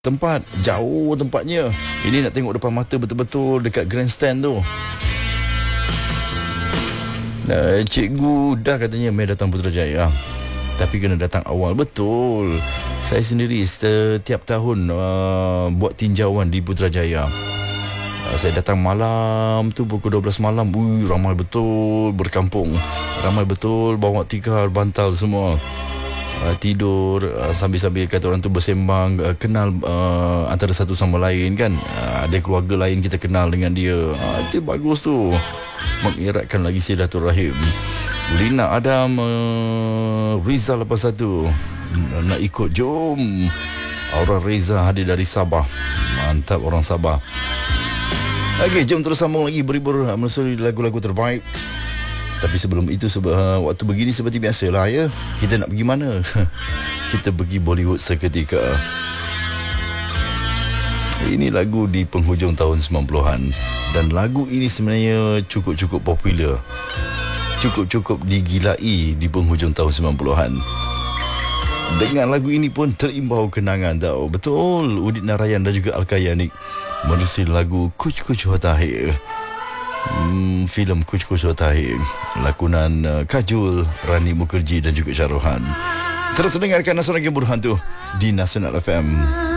tempat. Jauh tempatnya. Ini nak tengok depan mata betul-betul dekat grandstand tu. Cikgu dah katanya mai datang Putrajaya, tapi kena datang awal. Betul. Saya sendiri setiap tahun buat tinjauan di Putrajaya. Saya datang malam tu pukul 12 malam. Ramai betul berkampung. Ramai betul bawa tikar, bantal semua. Tidur sambil-sambil kata orang tu bersembang, kenal antara satu sama lain kan. Ada keluarga lain kita kenal dengan dia. Itu bagus tu, mengeratkan lagi silaturahim. Lina Adam, Rizal apa satu nak ikut, jom. Orang Reza hadir dari Sabah. Mantap orang Sabah. Okey, jom terus sambung lagi berhibur menelusuri lagu-lagu terbaik. Tapi sebelum itu, waktu begini seperti biasalah ya. Kita nak pergi mana? Kita pergi Bollywood seketika. Ini lagu di penghujung tahun 90-an. Dan lagu ini sebenarnya cukup-cukup popular. Cukup-cukup digilai di penghujung tahun 90-an. Dengan lagu ini pun terimbau kenangan tau. Betul, Udit Narayan dan juga Al-Kayanik menelusuri lagu Kuch Kuch Hota Hai. Filem Kuch Kuch Hota Hai, lakonan Kajol, Rani Mukherjee dan juga Shah Rukh Khan. Terus dengarkan Nasional Burhan tu di Nasional FM.